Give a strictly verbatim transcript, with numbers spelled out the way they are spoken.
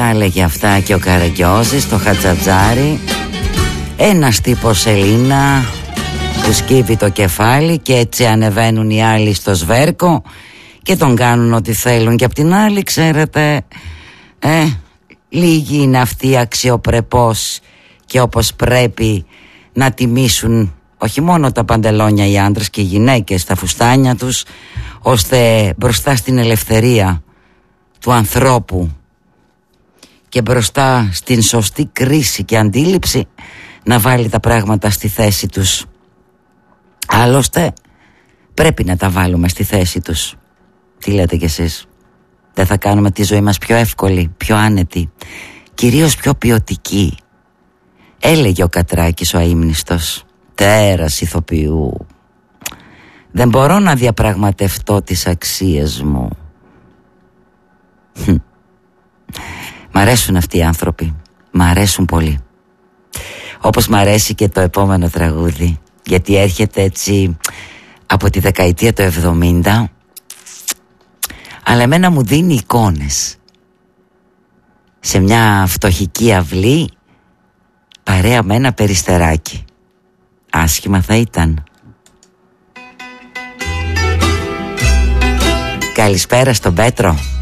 έλεγε αυτά και ο Καραγκιόζης, το Χατζατζάρι. Ένας τύπος Ελλήνα που σκύβει το κεφάλι και έτσι ανεβαίνουν οι άλλοι στο σβέρκο και τον κάνουν ό,τι θέλουν. Και απ' την άλλη, ξέρετε, ε, λίγοι είναι αυτοί αξιοπρεπώς και όπως πρέπει να τιμήσουν όχι μόνο τα παντελόνια οι άντρες και οι γυναίκες, τα φουστάνια τους, ώστε μπροστά στην ελευθερία του ανθρώπου και μπροστά στην σωστή κρίση και αντίληψη να βάλει τα πράγματα στη θέση τους. Άλλωστε πρέπει να τα βάλουμε στη θέση τους. Τι λέτε κι εσείς? Δεν θα κάνουμε τη ζωή μας πιο εύκολη, πιο άνετη, κυρίως πιο ποιοτική? Έλεγε ο Κατράκης ο αείμνηστος, τέρας ηθοποιού. Δεν μπορώ να διαπραγματευτώ τις αξίες μου. Μ' αρέσουν αυτοί οι άνθρωποι. Μ' αρέσουν πολύ. Όπως μ' αρέσει και το επόμενο τραγούδι, γιατί έρχεται έτσι από τη δεκαετία του εβδομήντα, αλλά εμένα μου δίνει εικόνες. Σε μια φτωχική αυλή, παρέα με ένα περιστεράκι. Άσχημα θα ήταν. Καλησπέρα στον Πέτρο.